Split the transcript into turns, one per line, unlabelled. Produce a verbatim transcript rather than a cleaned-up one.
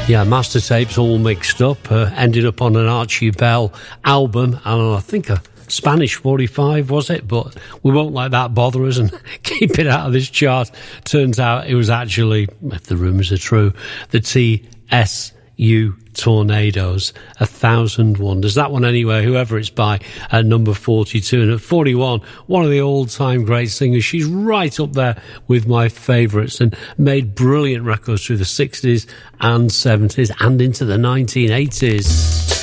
Yeah, master tapes all mixed up. Uh, ended up on an Archie Bell album, and I think a Spanish forty-five, was it? But we won't let that bother us and keep it out of this chart. Turns out it was actually, if the rumours are true, the T S U Tornadoes, A Thousand Wonders. That one anyway, whoever it's by, at number forty-two. And at forty-one, one of the all-time great singers. She's right up there with my favourites and made brilliant records through the sixties and seventies and into the nineteen eighties.